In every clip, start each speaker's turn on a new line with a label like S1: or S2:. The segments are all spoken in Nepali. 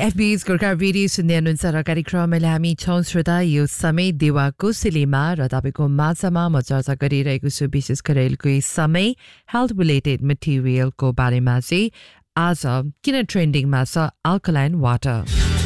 S1: CFB's गोर्खा रेडियो सुन्दै हुनुहुन्छ र कार्यक्रममा हामी छौं श्रोता यो समय देवा कोसेलीमा र तपाईको माझमा म चर्चा गरिरहेको छु विशेष गरेर यो समय हेल्थ रिलेटेड मटेरियलको बारेमा चाहिँ आज किन ट्रेन्डिङमा छ अल्कलाइन वाटर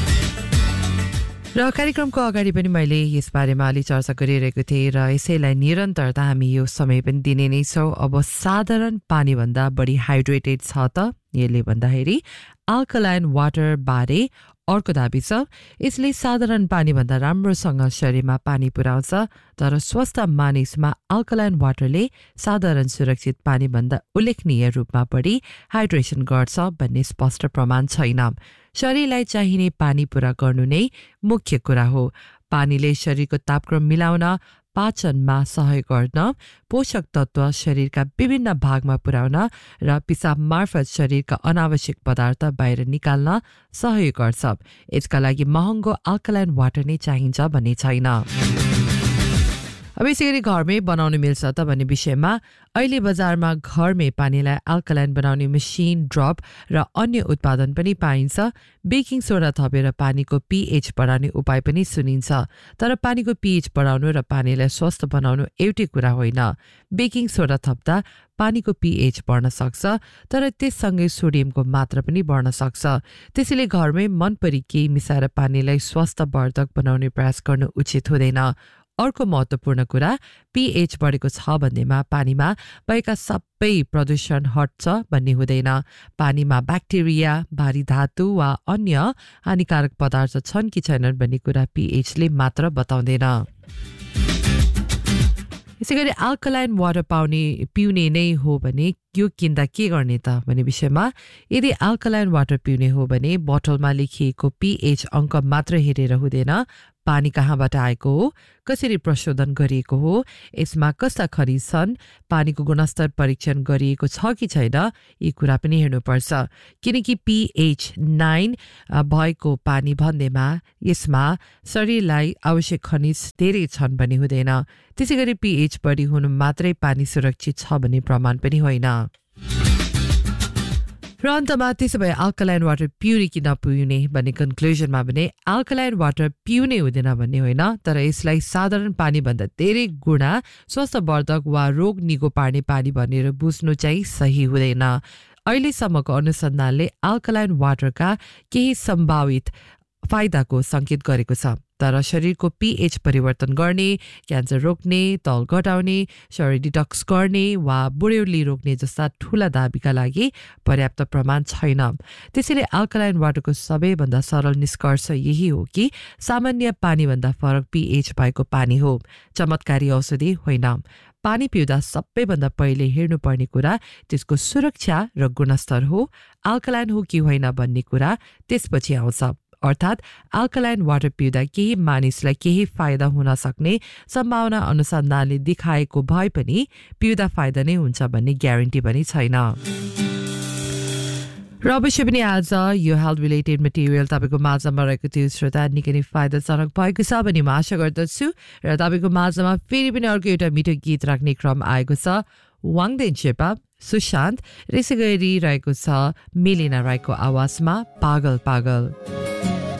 S1: र कार्यक्रमको अगाडि पनि मैले यस बारेमा अलि चर्चा गरिरहेको थिएँ र यसैलाई निरन्तरता हामी यो समय पनि दिने नै छौं अब साधारण पानी भन्दा बढी हाइड्रेटेड छ त यसले भन्दाखेरि अल्कलाइन वाटर बारे अर्को दाबी छ यसले साधारण पानी भन्दा राम्रोसँग शरीरमा पानी पुर्याउँछ तर स्वस्थ मानिसमा अल्कलाइन वाटरले साधारण सुरक्षित पानी भन्दा उल्लेखनीय रूपमा बढी हाइड्रेसन गर्छ भन्ने स्पष्ट प्रमाण छैन शरीरलाई चाहिने पानी पूरा गर्नु नै मुख्य कुरा हो पानीले शरीरको तापक्रम मिलाउन पाचनमा सहयोग गर्न पोषक तत्व शरीरका विभिन्न भागमा पुर्याउन र पिसाब मार्फत शरीरका अनावश्यक पदार्थ बाहिर निकाल्न सहयोग गर्छ यसका लागि महँगो अल्कलाइन वाटर नै चाहिन्छ भन्ने छैन अब यसैगरी घरमै बनाउन मिल्छ त भन्ने विषयमा अहिले बजारमा घरमै पानीलाई अल्कलाइन बनाउने मसिन ड्रप र अन्य उत्पादन पनि पाइन्छ बेकिङ सोडा थपेर पानीको पीएच बढाउने उपाय पनि सुनिन्छ तर पानीको पीएच बढाउनु र पानीलाई स्वस्थ बनाउनु एउटै कुरा होइन बेकिङ सोडा थप्दा पानीको पीएच बढ्न सक्छ तर त्यससँगै सोडियमको मात्रा पनि बढ्न सक्छ त्यसैले घरमै मनपरी केही मिसाएर पानीलाई स्वास्थ्यवर्धक बनाउने प्रयास गर्नु उचित हुँदैन अर्को महत्त्वपूर्ण कुरा पीएच बढेको छ भन्नेमा पानीमा भएका सबै प्रदूषण हट्छ भन्ने हुँदैन पानीमा ब्याक्टेरिया भारी धातु वा अन्य हानिकारक पदार्थ छन् कि छैनन् भन्ने कुरा पीएचले मात्र बताउँदैन यसैगरी अल्कलाइन वाटर पिउने नै हो भने यो किन्दा के गर्ने त भन्ने विषयमा यदि अल्कलाइन वाटर पिउने हो भने बोतलमा लेखिएको पीएच अङ्क मात्र हेरेर हुँदैन पानी कहाँबाट आएको हो कसरी प्रशोधन गरिएको हो यसमा कस्ता खनिज छन् पानीको गुणस्तर परीक्षण गरिएको छ कि छैन यी कुरा पनि हेर्नुपर्छ किनकि पीएच 9 भएको पानी भन्दैमा यसमा शरीरलाई आवश्यक खनिज धेरै छन् भन्ने हुँदैन त्यसैगरी पीएच बढी हुनु मात्रै पानी सुरक्षित छ भन्ने प्रमाण पनि होइन र अन्तमा त्यसो भए अल्कलाइन वाटर पिउने कि नपिउने भन्ने कन्क्लुजनमा भने अल्कलाइन वाटर पिउने हुँदैन भन्ने होइन तर यसलाई साधारण पानी भन्दा धेरै गुणा स्वास्थ्यवर्धक वा रोग निको पार्ने पानी भनेर बुझ्नु चाहिँ सही हुँदैन अहिलेसम्मको अनुसन्धानले अल्कलाइन वाटरका केही सम्भावित फाइदाको संकेत गरेको छ तर शरीरको पीएच परिवर्तन गर्ने क्यान्सर रोक्ने तौल घटाउने शरीर डिटक्स गर्ने वा बुढ्यौली रोक्ने जस्ता ठूला दाबीका लागि पर्याप्त प्रमाण छैन त्यसैले अल्कलाइन वाटरको सबैभन्दा सरल निष्कर्ष यही हो कि सामान्य पानीभन्दा फरक पीएच भएको पानी हो चमत्कारी औषधि होइन पानी पिउँदा सबैभन्दा पहिले हेर्नुपर्ने कुरा त्यसको सुरक्षा र गुणस्तर हो अल्कलाइन हो कि होइन भन्ने कुरा त्यसपछि आउँछ अर्थात् अल्कलाइन वाटर पिउँदा केही मानिसलाई केही फाइदा हुन सक्ने सम्भावना अनुसन्धानले देखाएको भए पनि पिउँदा फाइदा नै हुन्छ भन्ने ग्यारेन्टी पनि छैन र अवश्य पनि आज यो हेल्थ रिलेटेड मटेरियल तपाईको माझमा रहेको थियो श्रोता निकै नै फाइदाजनक भएको छ भन्ने म आशा गर्दछु र तपाईको माझमा फेरि पनि अर्को एउटा मिठो गीत राख्ने क्रम आएको छ वाङदेन शेर्पा सुशान्त र यसै गरी रहेको छ मेलिना राईको आवाजमा पागल पागल